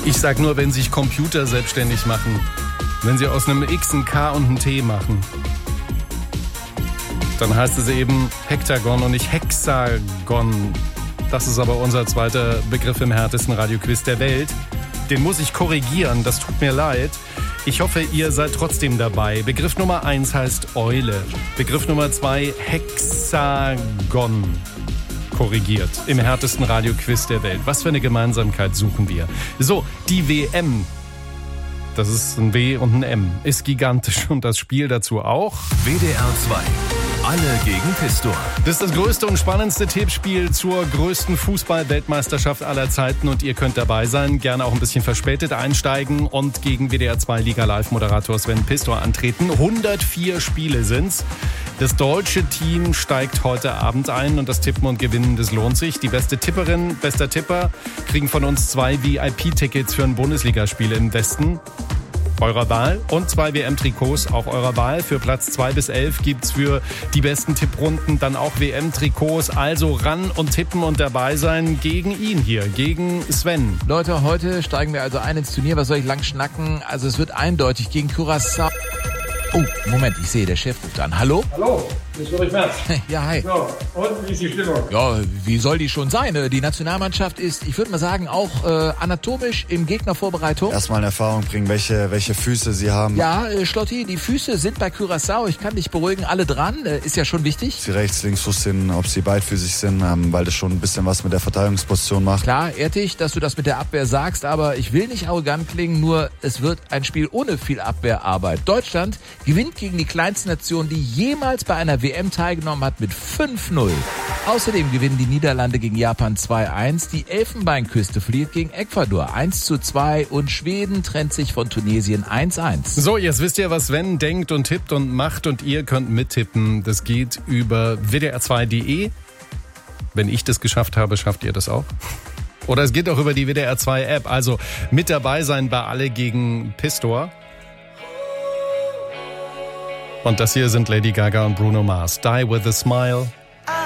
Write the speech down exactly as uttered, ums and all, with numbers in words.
Ich sag nur, wenn sich Computer selbstständig machen. Wenn sie aus einem X ein K und ein T machen. Dann heißt es eben Hektagon und nicht Hexagon. Das ist aber unser zweiter Begriff im härtesten Radioquiz der Welt. Den muss ich korrigieren, das tut mir leid. Ich hoffe, ihr seid trotzdem dabei. Begriff Nummer eins heißt Eule. Begriff Nummer zwei Hexagon. Korrigiert. Im härtesten Radioquiz der Welt. Was für eine Gemeinsamkeit suchen wir? So, die W M. Das ist ein W und ein M. Ist gigantisch und das Spiel dazu auch. W D R zwei. Alle gegen Pistor. Das ist das größte und spannendste Tippspiel zur größten Fußball-Weltmeisterschaft aller Zeiten und ihr könnt dabei sein, gerne auch ein bisschen verspätet einsteigen und gegen W D R zwei Liga-Live-Moderator Sven Pistor antreten. hundertvier Spiele sind's. Das deutsche Team steigt heute Abend ein und das Tippen und Gewinnen, das lohnt sich. Die beste Tipperin, bester Tipper kriegen von uns zwei V I P-Tickets für ein Bundesligaspiel im Westen. Eurer Wahl und zwei W M-Trikots auch eurer Wahl. Für Platz zwei bis elf gibt's für die besten Tipprunden dann auch W M-Trikots. Also ran und tippen und dabei sein gegen ihn hier, gegen Sven. Leute, heute steigen wir also ein ins Turnier. Was soll ich lang schnacken? Also es wird eindeutig gegen Curaçao. Oh, Moment, ich sehe, der Chef ruft an. Hallo? Hallo, hier ist Ulrich Merz. Ja, hi. Ja, und wie ist die Stimmung? Ja, wie soll die schon sein? Die Nationalmannschaft ist, ich würde mal sagen, auch äh, anatomisch in Gegnervorbereitung. Erstmal in Erfahrung bringen, welche, welche Füße sie haben. Ja, äh, Schlotti, die Füße sind bei Curaçao. Ich kann dich beruhigen, alle dran. Äh, ist ja schon wichtig. Ob sie rechts, links, Fuß sind, ob sie beidfüßig sind, ähm, weil das schon ein bisschen was mit der Verteidigungsposition macht. Klar, ehrt dich, dass du das mit der Abwehr sagst, aber ich will nicht arrogant klingen, nur es wird ein Spiel ohne viel Abwehrarbeit. Deutschland gewinnt gegen die kleinste Nation, die jemals bei einer W M teilgenommen hat, mit fünf null. Außerdem gewinnen die Niederlande gegen Japan zwei eins, die Elfenbeinküste verliert gegen Ecuador eins zu zwei und Schweden trennt sich von Tunesien eins eins. So, jetzt wisst ihr, was Sven denkt und tippt und macht und ihr könnt mittippen. Das geht über W D R zwei punkt de. Wenn ich das geschafft habe, schafft ihr das auch. Oder es geht auch über die W D R zwei App. Also mit dabei sein bei Alle gegen Pistor. Und das hier sind Lady Gaga und Bruno Mars. Die with a Smile.